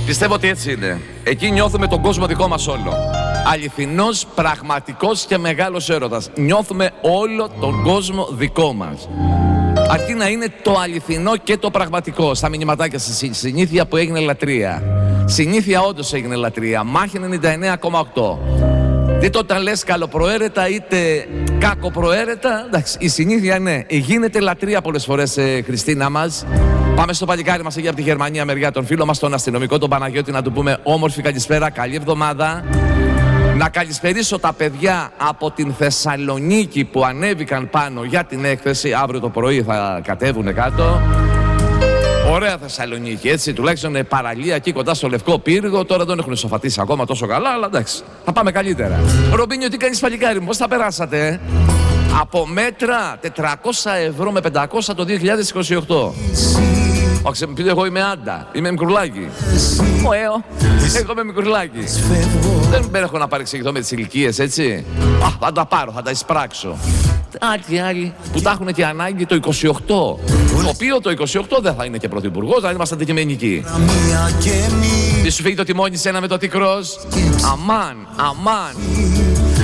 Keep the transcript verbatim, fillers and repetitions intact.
Πιστεύω ότι έτσι είναι. Εκεί νιώθουμε τον κόσμο δικό μας όλο. Αληθινός, πραγματικός και μεγάλος έρωτας. Νιώθουμε όλο τον κόσμο δικό μας. Αρκεί να είναι το αληθινό και το πραγματικό. Στα μηνυματάκια στη συνήθεια που έγινε λατρεία. Συνήθεια όντως έγινε λατρεία. Μάχη ενενήντα εννέα κόμμα οκτώ. Δείτε, όταν λες καλοπροαίρετα είτε κακοπροαίρετα, εντάξει, η συνήθεια ναι. Γίνεται λατρεία πολλές φορές, ε, Χριστίνα μας. Πάμε στο παλικάρι μας εκεί από τη Γερμανία, μεριά, τον φίλο μας, τον αστυνομικό, τον Παναγιώτη, να του πούμε όμορφη καλησπέρα, καλή εβδομάδα. Να καλησπερίσω τα παιδιά από την Θεσσαλονίκη που ανέβηκαν πάνω για την έκθεση. Αύριο το πρωί θα κατέβουνε κάτω. Ωραία Θεσσαλονίκη, έτσι, τουλάχιστον παραλία εκεί κοντά στο Λευκό Πύργο. Τώρα δεν έχουν σοφατίσει ακόμα τόσο καλά, αλλά εντάξει, θα πάμε καλύτερα. Ρομπίνιο, τι κάνεις παλικάρι μου, πώς θα περάσατε, ε? Από μέτρα τετρακόσια ευρώ με πεντακόσια το δύο χιλιάδες είκοσι οκτώ. Όχι, επειδή εγώ είμαι άντα, είμαι μικρουλάκι. Ωέω, εγώ είμαι μικρουλάκι. Δεν έχω να παρεξηγηθώ με τις ηλικίες, έτσι. Α, θα τα πάρω, θα τα εισπράξω. Άλλοι άλλοι που τα έχουν και ανάγκη το είκοσι οκτώ. Το οποίο το είκοσι οκτώ δεν θα είναι και πρωθυπουργός, θα είμαστε αντικειμενικοί. Τι σου φύγει το τιμόνι σένα με το τικρός. Αμάν, αμάν.